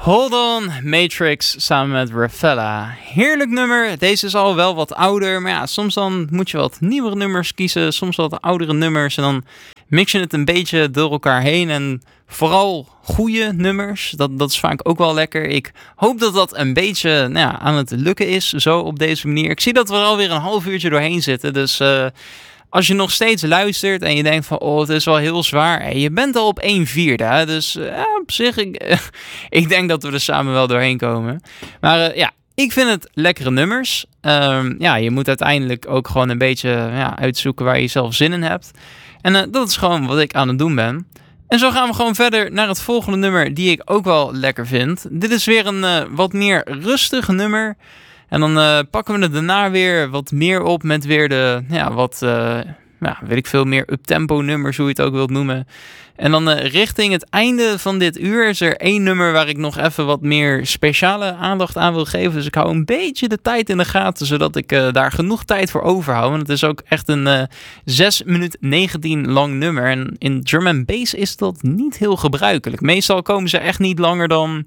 Hold On, Matrix samen met Raffaella. Heerlijk nummer. Deze is al wel wat ouder. Maar ja, soms dan moet je wat nieuwere nummers kiezen. Soms wat oudere nummers. En dan mix je het een beetje door elkaar heen. En vooral goede nummers. Dat is vaak ook wel lekker. Ik hoop dat dat een beetje aan het lukken is. Zo op deze manier. Ik zie dat we er alweer een half uurtje doorheen zitten. Dus als je nog steeds luistert en je denkt van het is wel heel zwaar. Hey, je bent al op 1/4. Hè? Dus op zich, ik denk dat we er samen wel doorheen komen. Maar ik vind het lekkere nummers. Je moet uiteindelijk ook gewoon een beetje uitzoeken waar je zelf zin in hebt. En dat is gewoon wat ik aan het doen ben. En zo gaan we gewoon verder naar het volgende nummer die ik ook wel lekker vind. Dit is weer een wat meer rustig nummer. En dan pakken we het daarna weer wat meer op met weer de, weet ik veel, meer uptempo nummers, hoe je het ook wilt noemen. En dan richting het einde van dit uur is er 1 nummer waar ik nog even wat meer speciale aandacht aan wil geven. Dus ik hou een beetje de tijd in de gaten, zodat ik daar genoeg tijd voor overhoud. Want het is ook echt een 6 minuten 19 lang nummer. En in drum and bass is dat niet heel gebruikelijk. Meestal komen ze echt niet langer dan...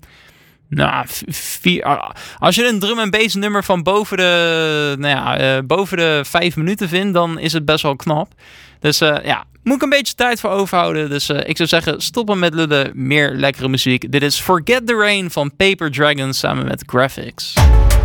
als je een drum en bass nummer van boven de 5 minuten vindt, dan is het best wel knap. Dus moet ik een beetje tijd voor overhouden. Dus ik zou zeggen, stoppen met lullen, meer lekkere muziek. Dit is Forget the Rain van Paper Dragons samen met Graphics.